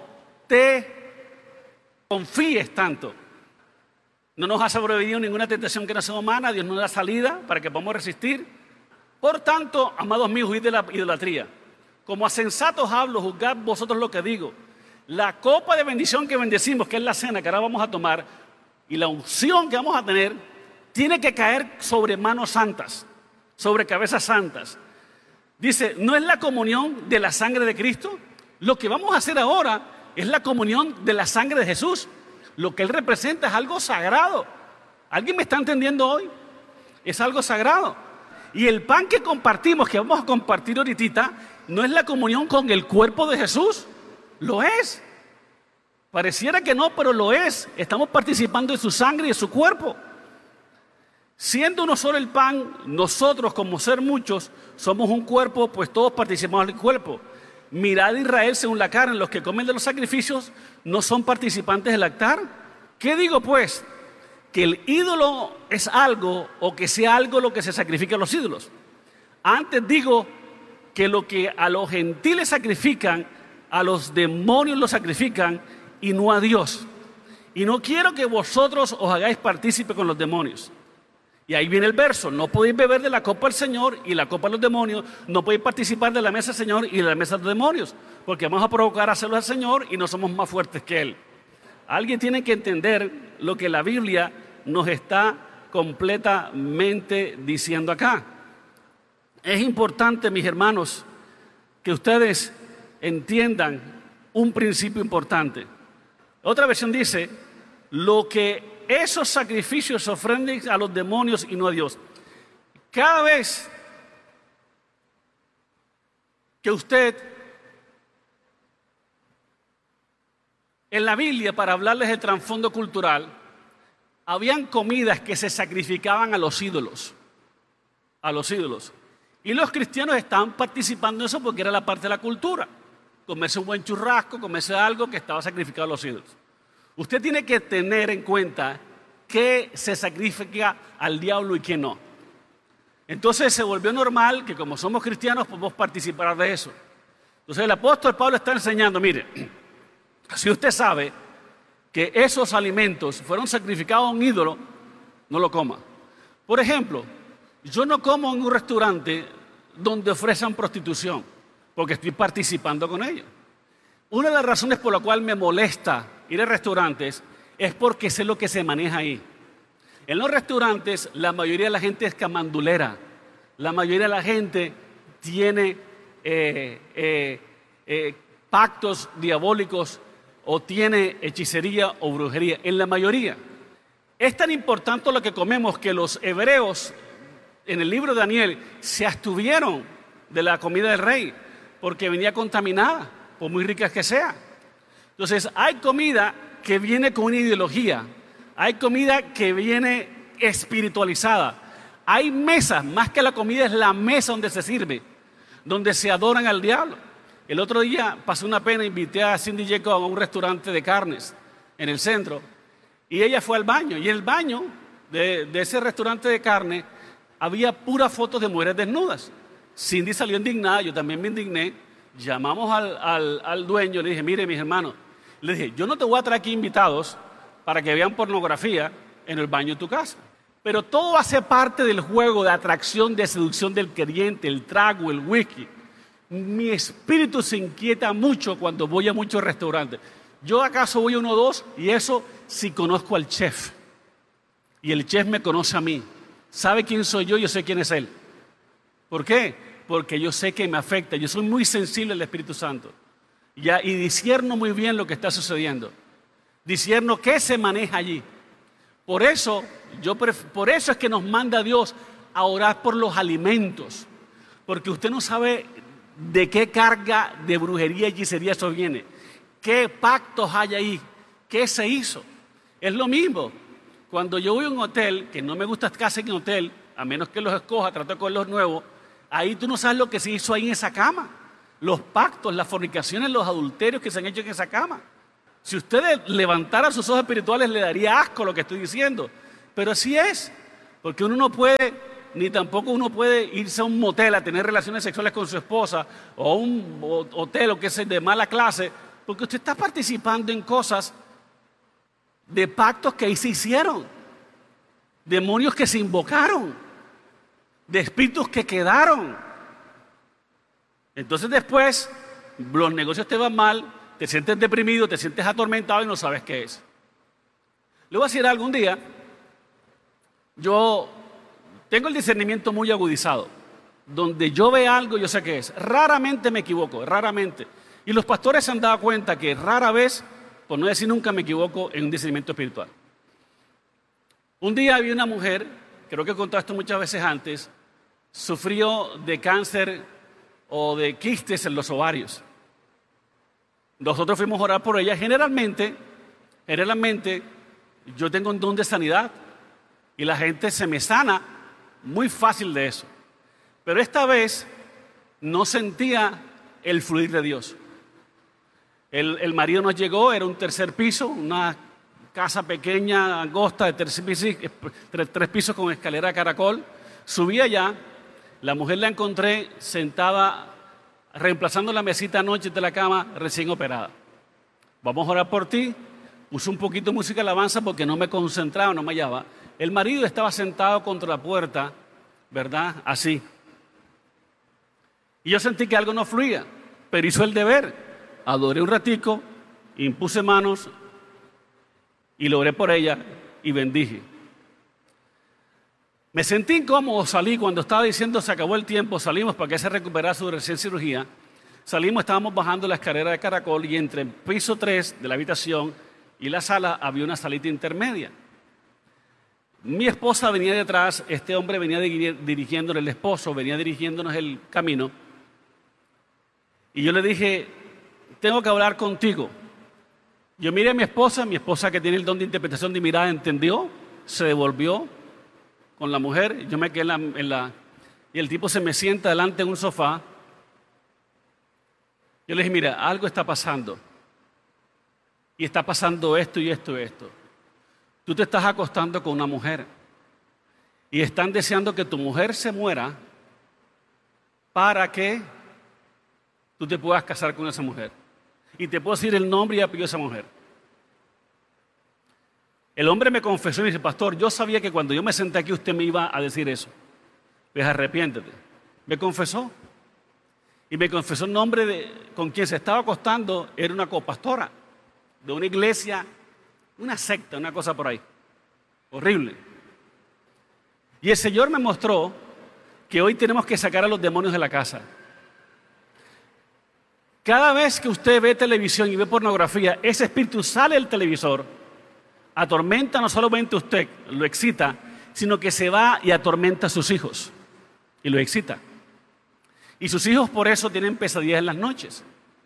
te confíes tanto. No nos ha sobrevenido ninguna tentación que no sea humana. Dios nos da salida para que podamos resistir. Por tanto, amados míos, huid de la idolatría. Como a sensatos hablo, juzgad vosotros lo que digo. La copa de bendición que bendecimos, que es la cena que ahora vamos a tomar, y la unción que vamos a tener, tiene que caer sobre manos santas, sobre cabezas santas. Dice, ¿no es la comunión de la sangre de Cristo? Lo que vamos a hacer ahora es la comunión de la sangre de Jesús. Lo que Él representa es algo sagrado. ¿Alguien me está entendiendo hoy? Es algo sagrado. Y el pan que compartimos, que vamos a compartir ahorita, ¿no es la comunión con el cuerpo de Jesús? Lo es. Pareciera que no, pero lo es. Estamos participando de su sangre y de su cuerpo. Siendo uno solo el pan, nosotros como ser muchos somos un cuerpo, pues todos participamos del cuerpo. Mirad Israel según la carne, los que comen de los sacrificios no son participantes del altar. ¿Qué digo pues? Que el ídolo es algo o que sea algo lo que se sacrifica a los ídolos. Antes digo que lo que a los gentiles sacrifican, a los demonios lo sacrifican y no a Dios. Y no quiero que vosotros os hagáis partícipe con los demonios. Y ahí viene el verso, no podéis beber de la copa del Señor y la copa de los demonios, no podéis participar de la mesa del Señor y de la mesa de los demonios, porque vamos a provocar a hacerlo al Señor y no somos más fuertes que Él. Alguien tiene que entender lo que la Biblia nos está completamente diciendo acá. Es importante, mis hermanos, que ustedes entiendan un principio importante. Otra versión dice, lo que esos sacrificios ofrenden a los demonios y no a Dios. Cada vez que usted, en la Biblia, para hablarles del trasfondo cultural, habían comidas que se sacrificaban a los ídolos. A los ídolos. Y los cristianos estaban participando en eso porque era la parte de la cultura. Comerse un buen churrasco, comerse algo que estaba sacrificado a los ídolos. Usted tiene que tener en cuenta qué se sacrifica al diablo y qué no. Entonces se volvió normal que como somos cristianos podemos participar de eso. Entonces el apóstol Pablo está enseñando, mire, si usted sabe que esos alimentos fueron sacrificados a un ídolo, no lo coma. Por ejemplo, yo no como en un restaurante donde ofrecen prostitución, porque estoy participando con ellos. Una de las razones por la cual me molesta ir a restaurantes es porque sé lo que se maneja ahí. En los restaurantes la mayoría de la gente es camandulera, la mayoría de la gente tiene pactos diabólicos o tiene hechicería o brujería, en la mayoría. Es tan importante lo que comemos que los hebreos en el libro de Daniel se abstuvieron de la comida del rey porque venía contaminada, por muy rica que sea. Entonces hay comida que viene con una ideología, hay comida que viene espiritualizada, hay mesas, más que la comida es la mesa donde se sirve, donde se adoran al diablo. El otro día pasé una pena, invité a Cindy Jacob a un restaurante de carnes en el centro y ella fue al baño y en el baño de ese restaurante de carne había puras fotos de mujeres desnudas. Cindy salió indignada, yo también me indigné. Llamamos al dueño, le dije, mire mis hermanos, le dije, yo no te voy a traer aquí invitados para que vean pornografía en el baño de tu casa. Pero todo hace parte del juego de atracción, de seducción del creyente, el trago, el whisky. Mi espíritu se inquieta mucho cuando voy a muchos restaurantes. Yo acaso voy a uno o dos y eso si conozco al chef. Y el chef me conoce a mí. Sabe quién soy yo sé quién es él. ¿Por qué? Porque yo sé que me afecta. Yo soy muy sensible al Espíritu Santo. Y discierno muy bien lo que está sucediendo. Discierno qué se maneja allí. Por eso es que nos manda Dios a orar por los alimentos. Porque usted no sabe de qué carga de brujería y hechicería eso viene. ¿Qué pactos hay ahí? ¿Qué se hizo? Es lo mismo. Cuando yo voy a un hotel, que no me gusta casa en hotel, a menos que los escoja, trato de coger los nuevos, ahí tú no sabes lo que se hizo ahí en esa cama. Los pactos, las fornicaciones, los adulterios que se han hecho en esa cama. Si usted levantara sus ojos espirituales, le daría asco lo que estoy diciendo. Pero así es, porque uno no puede, ni tampoco uno puede irse a un motel a tener relaciones sexuales con su esposa, o a un hotel o que sea de mala clase, porque usted está participando en cosas de pactos que ahí se hicieron, demonios que se invocaron, de espíritus que quedaron. Entonces después los negocios te van mal, te sientes deprimido, te sientes atormentado y no sabes qué es. Le voy a decir algún día, yo tengo el discernimiento muy agudizado. Donde yo veo algo, yo sé qué es. Raramente me equivoco, raramente. Y los pastores se han dado cuenta que rara vez, por no decir nunca, me equivoco en un discernimiento espiritual. Un día había una mujer, creo que he contado esto muchas veces antes, sufrió de cáncer o de quistes en los ovarios. Nosotros fuimos a orar por ella. Generalmente, yo tengo un don de sanidad y la gente se me sana muy fácil de eso. Pero esta vez no sentía el fluir de Dios. El marido nos llegó, era un tercer piso, una casa pequeña, angosta, de tres pisos con escalera de caracol. Subí allá, la mujer la encontré sentada, reemplazando la mesita anoche de la cama, recién operada. Vamos a orar por ti. Puse un poquito de música de alabanza porque no me concentraba, no me hallaba. El marido estaba sentado contra la puerta, ¿verdad? Así. Y yo sentí que algo no fluía, pero hizo el deber. Adoré un ratico, impuse manos y lo oré por ella y bendije. Me sentí incómodo, salí cuando estaba diciendo se acabó el tiempo, salimos para que se recuperara su recién cirugía. Salimos, estábamos bajando la escalera de caracol y entre el piso 3 de la habitación y la sala había una salita intermedia. Mi esposa venía detrás, este hombre venía dirigiéndonos, el esposo venía dirigiéndonos el camino. Y yo le dije, tengo que hablar contigo. Yo miré a mi esposa que tiene el don de interpretación de mirada, entendió, se devolvió con la mujer. Yo me quedé y el tipo se me sienta delante en un sofá. Yo le dije, mira, algo está pasando. Y está pasando esto y esto y esto. Tú te estás acostando con una mujer y están deseando que tu mujer se muera para que tú te puedas casar con esa mujer. Y te puedo decir el nombre y apellido de esa mujer. El hombre me confesó y me dice, pastor, yo sabía que cuando yo me senté aquí usted me iba a decir eso. Pues arrepiéntete. Me confesó. Y me confesó el nombre con quien se estaba acostando, era una copastora de una iglesia, una secta, una cosa por ahí. Horrible. Y el Señor me mostró que hoy tenemos que sacar a los demonios de la casa. Cada vez que usted ve televisión y ve pornografía, ese espíritu sale del televisor, atormenta no solamente a usted, lo excita, sino que se va y atormenta a sus hijos y lo excita. Y sus hijos por eso tienen pesadillas en las noches.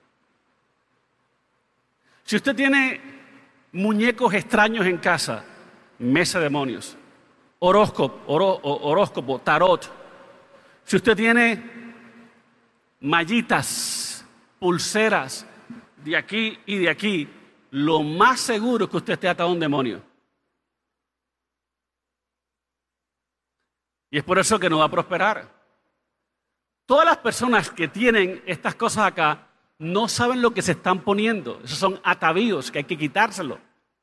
Si usted tiene muñecos extraños en casa, mesa de demonios, horóscopo, tarot. Si usted tiene mallitas, pulseras de aquí y de aquí, lo más seguro es que usted esté atado a un demonio. Y es por eso que no va a prosperar. Todas las personas que tienen estas cosas acá no saben lo que se están poniendo. Esos son atavíos que hay que quitárselo.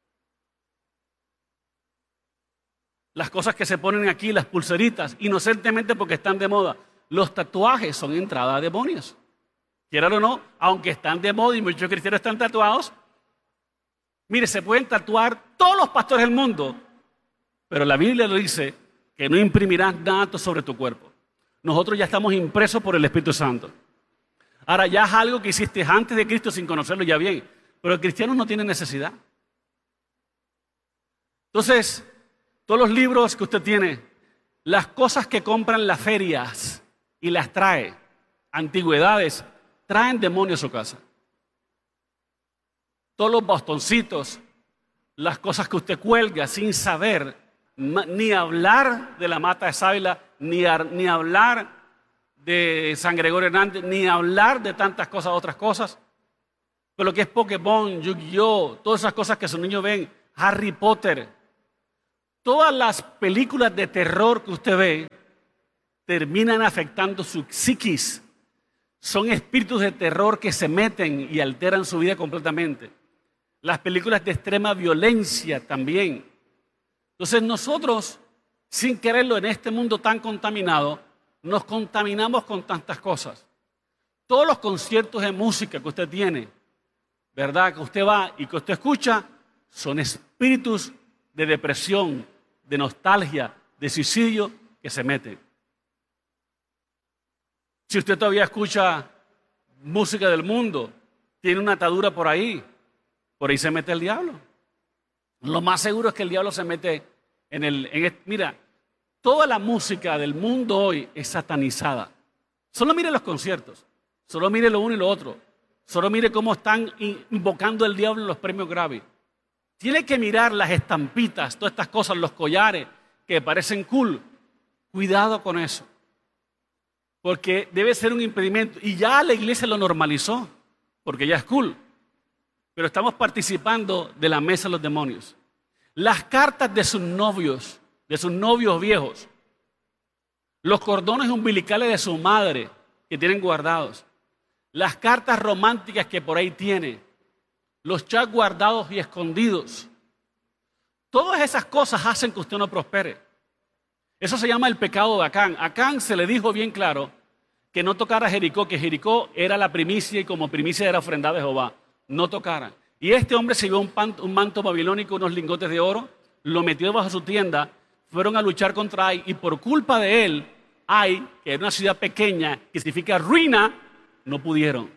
Las cosas que se ponen aquí, las pulseritas, inocentemente porque están de moda. Los tatuajes son entrada a demonios. Quieran o no, aunque están de moda y muchos cristianos están tatuados. Mire, se pueden tatuar todos los pastores del mundo, pero la Biblia lo dice que no imprimirás nada sobre tu cuerpo. Nosotros ya estamos impresos por el Espíritu Santo. Ahora ya es algo que hiciste antes de Cristo sin conocerlo ya bien, pero el cristiano no tiene necesidad. Entonces, todos los libros que usted tiene, las cosas que compran en las ferias y las trae, antigüedades, traen demonios a su casa. Todos los bastoncitos, las cosas que usted cuelga sin saber, ni hablar de la mata de sábila, ni hablar de San Gregorio Hernández, ni hablar de tantas cosas, otras cosas. Pero lo que es Pokémon, Yu-Gi-Oh, todas esas cosas que sus niños ven, Harry Potter, todas las películas de terror que usted ve terminan afectando su psiquis. Son espíritus de terror que se meten y alteran su vida completamente. Las películas de extrema violencia también. Entonces nosotros, sin quererlo, en este mundo tan contaminado, nos contaminamos con tantas cosas. Todos los conciertos de música que usted tiene, ¿verdad? Que usted va y que usted escucha, son espíritus de depresión, de nostalgia, de suicidio que se meten. Si usted todavía escucha música del mundo, tiene una atadura por ahí se mete el diablo. Lo más seguro es que el diablo se mete mira, toda la música del mundo hoy es satanizada. Solo mire los conciertos, solo mire lo uno y lo otro, solo mire cómo están invocando el diablo en los premios Grammy. Tiene que mirar las estampitas, todas estas cosas, los collares que parecen cool. Cuidado con eso. Porque debe ser un impedimento. Y ya la iglesia lo normalizó, porque ya es cool. Pero estamos participando de la mesa de los demonios. Las cartas de sus novios viejos, los cordones umbilicales de su madre que tienen guardados, las cartas románticas que por ahí tiene, los chats guardados y escondidos. Todas esas cosas hacen que usted no prospere. Eso se llama el pecado de Acán. A Acán se le dijo bien claro que no tocara Jericó, que Jericó era la primicia y como primicia era ofrendada a Jehová. No tocara. Y este hombre se llevó un manto babilónico, unos lingotes de oro, lo metió bajo su tienda, fueron a luchar contra Ai y por culpa de él, Ai, que era una ciudad pequeña, que significa ruina, no pudieron.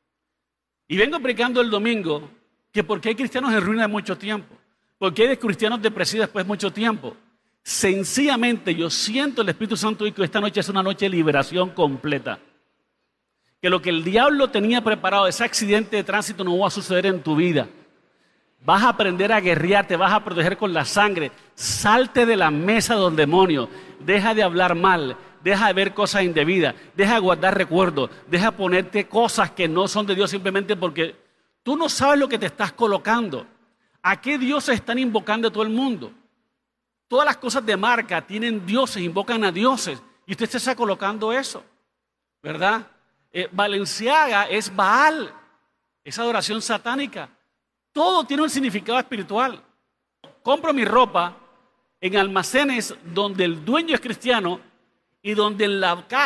Y vengo predicando el domingo que porque hay cristianos en ruina de mucho tiempo, porque hay cristianos depresivos después de mucho tiempo. Sencillamente yo siento el Espíritu Santo y que esta noche es una noche de liberación completa. Que lo que el diablo tenía preparado, ese accidente de tránsito no va a suceder en tu vida. Vas a aprender a guerrear, te vas a proteger con la sangre. Salte de la mesa del demonio. Deja de hablar mal, deja de ver cosas indebidas, deja de guardar recuerdos, deja de ponerte cosas que no son de Dios simplemente porque tú no sabes lo que te estás colocando. ¿A qué dioses están invocando todo el mundo? Todas las cosas de marca tienen dioses, invocan a dioses. Y usted se está colocando eso, ¿verdad? Balenciaga es Baal, es adoración satánica. Todo tiene un significado espiritual. Compro mi ropa en almacenes donde el dueño es cristiano y donde en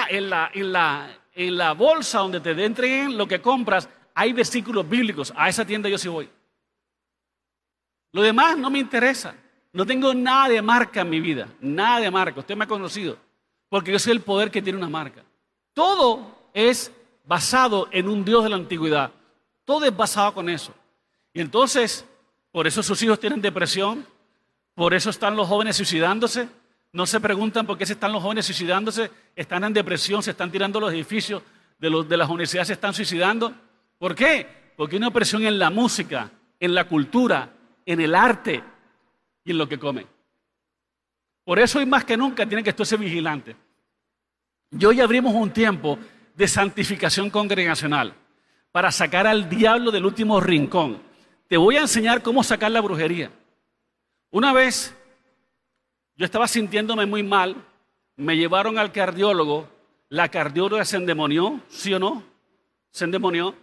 la bolsa donde te entreguen lo que compras hay versículos bíblicos. A esa tienda yo sí voy. Lo demás no me interesa. No tengo nada de marca en mi vida, nada de marca. Usted me ha conocido porque yo soy el poder que tiene una marca. Todo es basado en un Dios de la antigüedad. Todo es basado con eso. Y entonces, por eso sus hijos tienen depresión, por eso están los jóvenes suicidándose. No se preguntan por qué están los jóvenes suicidándose, están en depresión, se están tirando los edificios de las universidades, se están suicidando. ¿Por qué? Porque hay una presión en la música, en la cultura, en el arte y en lo que comen. Por eso hoy más que nunca tienen que estar vigilantes. Y hoy abrimos un tiempo de santificación congregacional para sacar al diablo del último rincón. Te voy a enseñar cómo sacar la brujería. Una vez yo estaba sintiéndome muy mal, me llevaron al cardiólogo, la cardióloga se endemonió, ¿sí o no? Se endemonió.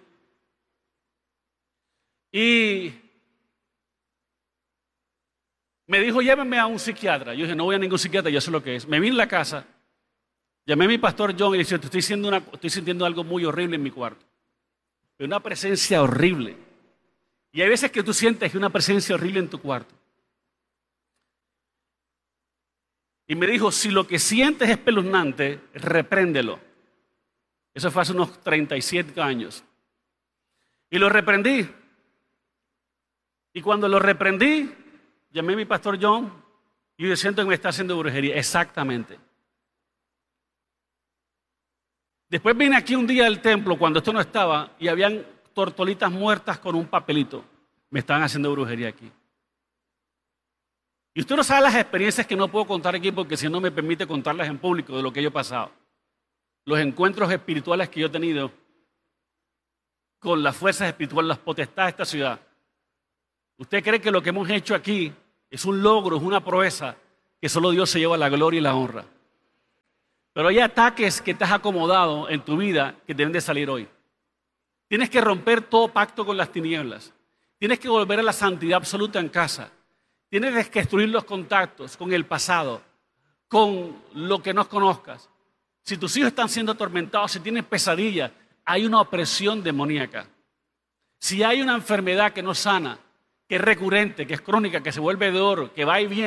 Y me dijo, llévenme a un psiquiatra. Yo dije, no voy a ningún psiquiatra, yo sé lo que es. Me vine a la casa, llamé a mi pastor John y le dije, estoy sintiendo algo muy horrible en mi cuarto. Una presencia horrible. Y hay veces que tú sientes que una presencia horrible en tu cuarto. Y me dijo, si lo que sientes es espeluznante, repréndelo. Eso fue hace unos 37 años. Y lo reprendí. Y cuando lo reprendí, llamé a mi pastor John y yo siento que me está haciendo brujería. Exactamente. Después vine aquí un día del templo cuando esto no estaba y habían tortolitas muertas con un papelito. Me estaban haciendo brujería aquí. Y usted no sabe las experiencias que no puedo contar aquí porque si no me permite contarlas en público de lo que yo he pasado. Los encuentros espirituales que yo he tenido. con las fuerzas espirituales, las potestades de esta ciudad. ¿Usted cree que lo que hemos hecho aquí es un logro, es una proeza, que solo Dios se lleva la gloria y la honra? Pero hay ataques que te has acomodado en tu vida que deben de salir hoy. Tienes que romper todo pacto con las tinieblas. Tienes que volver a la santidad absoluta en casa. Tienes que destruir los contactos con el pasado, con lo que no conozcas. Si tus hijos están siendo atormentados, si tienen pesadillas, hay una opresión demoníaca. Si hay una enfermedad que no sana, que es recurrente, que es crónica, que se vuelve de oro, que va y viene,